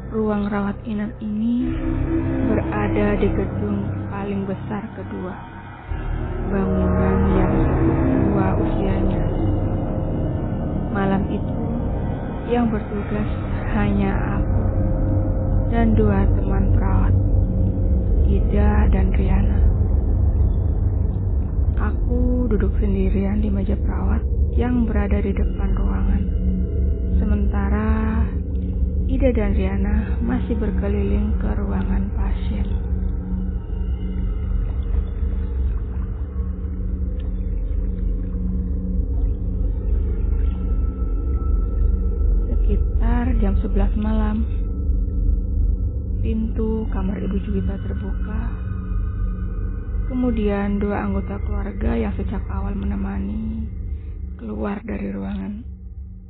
Ruang rawat inap ini berada di gedung paling besar kedua, bangunan yang cukup tua usianya. Malam itu yang bertugas hanya aku dan dua teman perawat, Ida dan Riana. Aku duduk sendirian di meja perawat yang berada di depan ruangan. Sementara Ida dan Riana masih berkeliling ke ruangan pasien. Sekitar jam 11 malam, pintu kamar Ibu Juwita terbuka. Kemudian dua anggota keluarga yang sejak awal menemani keluar dari ruangan.